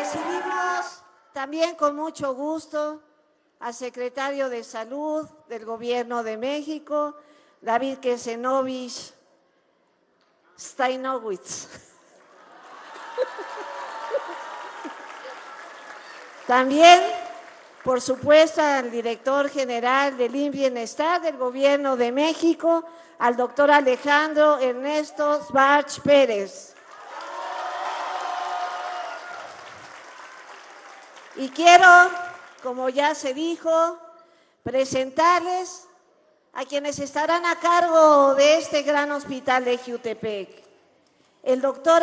Recibimos también con mucho gusto al secretario de Salud del Gobierno de México, David Kesenovich Steinowitz. También, por supuesto, al director general del IMSS Bienestar del Gobierno de México, al doctor Alejandro Ernesto Schwartz Pérez. Y quiero, como ya se dijo, presentarles a quienes estarán a cargo de este gran hospital de Jiutepec. El doctor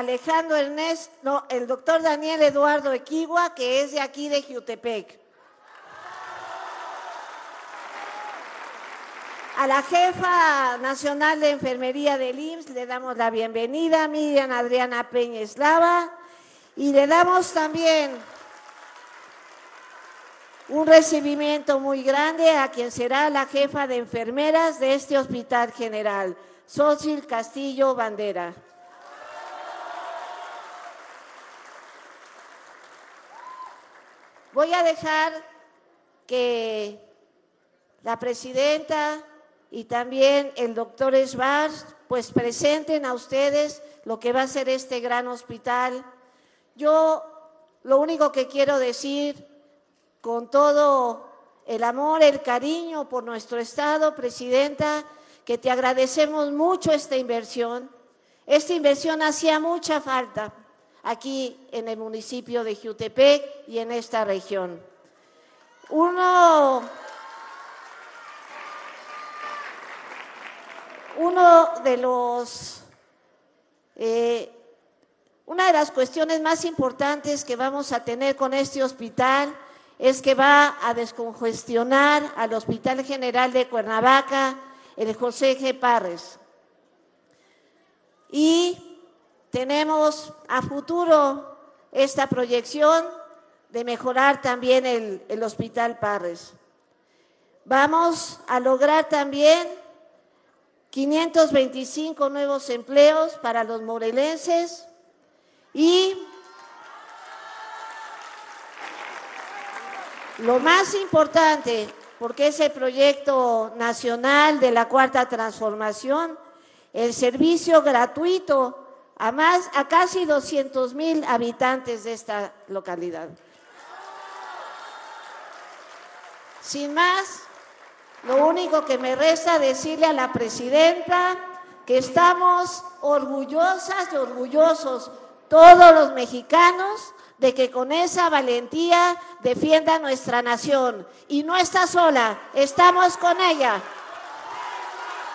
el doctor Daniel Eduardo Equigua, que es de aquí de Jiutepec. A la jefa nacional de enfermería del IMSS le damos la bienvenida, Miriam Adriana Peña Eslava, y le damos también un recibimiento muy grande a quien será la jefa de enfermeras de este Hospital General, Xochitl Castillo Bandera. Voy a dejar que la presidenta y también el doctor Schwartz pues presenten a ustedes lo que va a ser este gran hospital. Yo lo único que quiero decir, con todo el amor, el cariño por nuestro Estado, Presidenta, que te agradecemos mucho esta inversión. Esta inversión hacía mucha falta aquí en el municipio de Jiutepec y en esta región. Una de las cuestiones más importantes que vamos a tener con este hospital es que va a descongestionar al Hospital General de Cuernavaca, el José G. Parres. Y tenemos a futuro esta proyección de mejorar también el Hospital Parres. Vamos a lograr también 525 nuevos empleos para los morelenses y lo más importante, porque es el proyecto nacional de la Cuarta Transformación, el servicio gratuito a casi 200,000 habitantes de esta localidad. Sin más, lo único que me resta decirle a la presidenta que estamos orgullosas y orgullosos todos los mexicanos de que con esa valentía defienda nuestra nación. Y no está sola, estamos con ella.